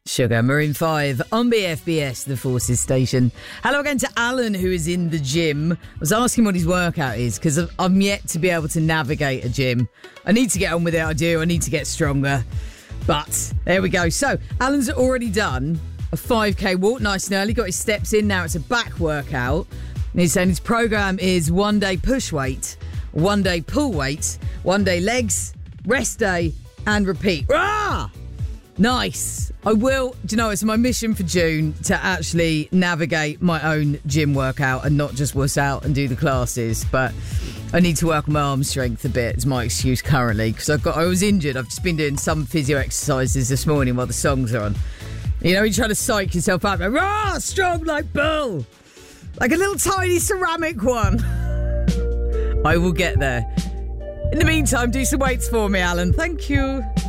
Sugar, Maroon 5 on BFBS, the Forces station. Hello again to Alan, who is in the gym. I was asking what his workout is because I'm yet to be able to navigate a gym. I need to get on with it, I do. I need to get stronger. But there we go. So, Alan's already done a 5k walk, nice and early, got his steps in. Now it's a back workout. And he's saying his programme is 1 day push weight, 1 day pull weight, 1 day legs, rest day, and repeat. Rah! Nice. I will, do you know, it's my mission for June to actually navigate my own gym workout and not just wuss out and do the classes. But I need to work on my arm strength a bit, is my excuse currently, because I was injured. I've just been doing some physio exercises this morning while the songs are on. You know, you try to psych yourself up, like, rah, strong like bull. Like a little tiny ceramic one. I will get there. In the meantime, do some weights for me, Alan. Thank you.